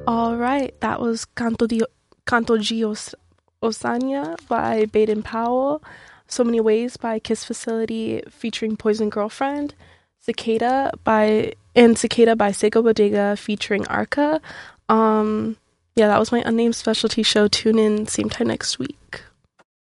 All right, that was Osanya by Baden Powell, So Many Ways by Kiss Facility featuring Poison Girlfriend, Cicada by Sego Bodega featuring Arca. Um, yeah, that was my unnamed specialty show. Tune in same time next week.